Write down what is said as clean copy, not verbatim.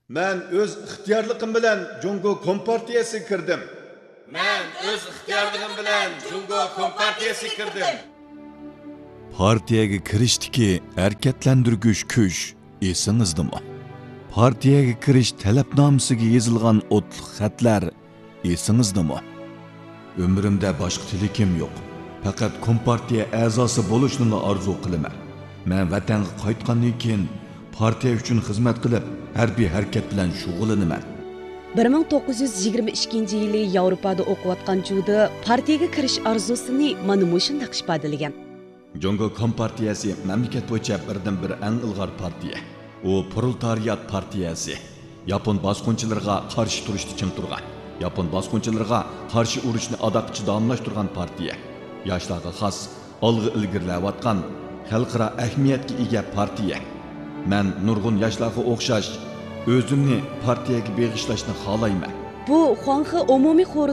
Men öz ixtiyorligim bilan Jungo Kompartiyasiga kirdim. Men öz ixtiyorligim bilan Jungo Kompartiyasiga kirdim. Partiyaga kirishdiki harakatlantirgich kuch esingizdami? Partiyaga kirish talabnomasiga yozilgan o'tliq xatlar esingizdami? Umrimda boshqa tilakim yo'q. Faqat Kompartiya a'zosi bo'lishni orzu qilaman. Men vatanga qaytgandan keyin partiya uchun xizmat qilib, harbiy harakat bilan shug'ullanaman. 1922 yili Yevropada o'qiyotgan chog'da partiyaga kirish orzusini mana shunday ifodalagan. Jungo Kompartiyasi mamlakat bo'yicha birdan-bir eng ilg'or partiya. U proletariat partiyasi. Yapon bosqinchilariga qarshi turishda ching turgan. Yapon bosqinchilariga qarshi urushni adoqchi davomlashtirgan partiya. Yoshlarga xos, olg'a ilgirlayotgan, xalqaro ahamiyatga ega partiya. Men nurg'un yoshlarga o'xshash o'zimni partiyaga beg'ishlashni xohlayman. Bu Xuanxe umumiy